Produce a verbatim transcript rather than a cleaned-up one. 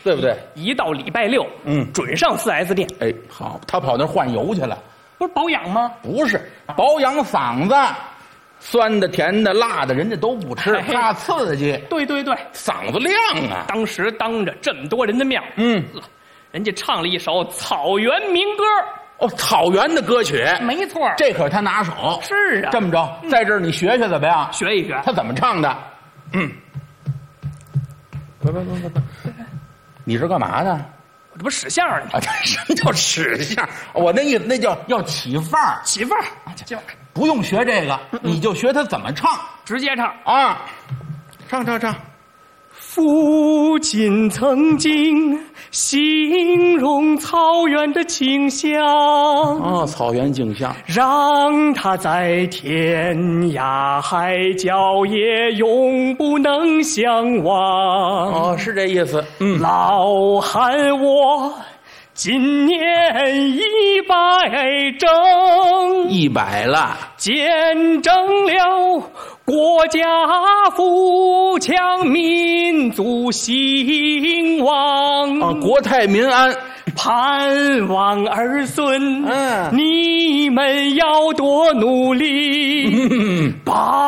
对不对？ 一到礼拜六， 嗯， 准上 四 S 店。 哎，好，他跑那儿换油去了。 不是保养吗？ 不是，保养嗓子，酸的、甜的、辣的，人家都不吃， 哎怕刺激。 对对对， 嗓子亮啊！ 当时当着这么多人的面， 嗯， 人家唱了一首草原民歌。 哦，草原的歌曲， 没错， 这可是他拿手。 是啊， 这么着，在这儿你学学怎么样？ 学一学， 他怎么唱的？嗯，不不不不不，你这干嘛呢？ 我这不使相呢吗？ 啊，什么叫使相？我那意思，那叫要起范儿， 起范儿，起范儿， 不用学这个，你就学他怎么唱直接唱啊！唱唱唱。 父亲曾经形容草原的清香， 哦，草原景象， 让他在天涯海角也永不能相忘。 哦，是这意思。嗯， 老汉我今年一百整， 一百了， 见证了国家富强，民族兴旺。 啊，国泰民安， 盼望儿孙， 嗯， 你们要多努力， 嗯， 把